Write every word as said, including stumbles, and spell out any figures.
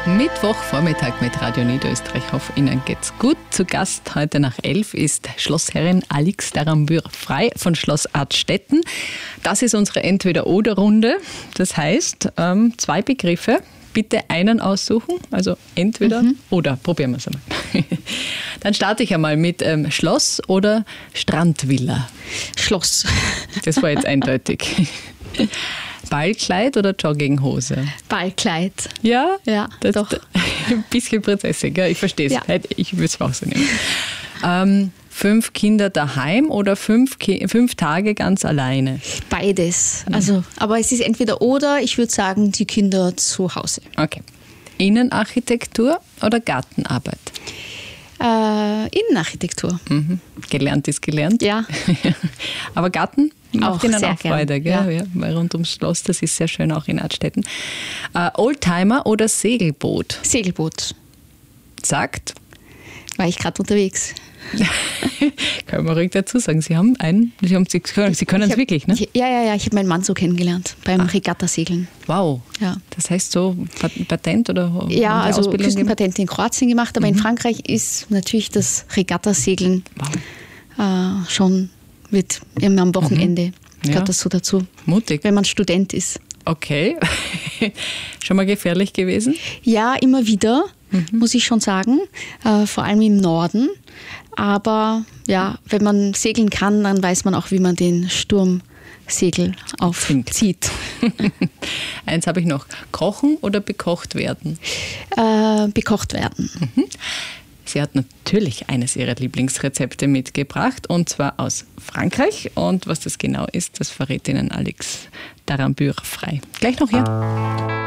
Mittwochvormittag mit Radio Niederösterreich. Ich hoffe, Ihnen geht's gut. Zu Gast heute nach elf ist Schlossherrin Alix Darambühr-Frei von Schloss Artstetten. Das ist unsere Entweder-Oder-Runde. Das heißt, ähm, zwei Begriffe. Bitte einen aussuchen, also entweder mhm. oder. Probieren wir es einmal. Dann starte ich einmal mit ähm, Schloss oder Strandvilla. Schloss. Das war jetzt eindeutig. Ballkleid oder Jogginghose? Ballkleid. Ja? Ja, das, doch. Ein bisschen Prinzessin, gell? Ich verstehe es. Ja. Ich würde es auch so nehmen. Ähm, fünf Kinder daheim oder fünf, Ki- fünf Tage ganz alleine? Beides. Also, aber es ist entweder oder, ich würde sagen, die Kinder zu Hause. Okay. Innenarchitektur oder Gartenarbeit? Äh, Innenarchitektur. Mhm. Gelernt ist gelernt. Ja. Aber Garten macht Auch Ihnen sehr auch Freude, gell? gern. Ja. Weil rund ums Schloss, das ist sehr schön auch in Artstetten. Äh, Oldtimer oder Segelboot? Segelboot. Sagt, War ich gerade unterwegs. können wir ruhig dazu sagen, Sie haben einen, Sie, haben, Sie können Sie können Ich es hab- wirklich, ne? Ich, ja, ja, ja. Ich habe meinen Mann so kennengelernt beim Regattasegeln. Wow. Ja. Das heißt so Pat- Patent oder Ja, haben Sie also Ausbildung gemacht? Küstenpatent in Kroatien gemacht, aber in Frankreich ist natürlich das Regattasegeln Wow. äh, schon wird immer am Wochenende. Ja. Gehört das so dazu, Mutig. wenn man Student ist. Okay. Schon mal gefährlich gewesen? Ja, immer wieder, muss ich schon sagen, äh, vor allem im Norden. Aber ja, wenn man segeln kann, dann weiß man auch, wie man den Sturmsegel aufzieht. Eins habe ich noch. Kochen oder bekocht werden? Äh, bekocht werden. Sie hat natürlich eines ihrer Lieblingsrezepte mitgebracht, und zwar aus Frankreich. Und was das genau ist, das verrät Ihnen Alix Darambühr-Frei. Gleich noch hier.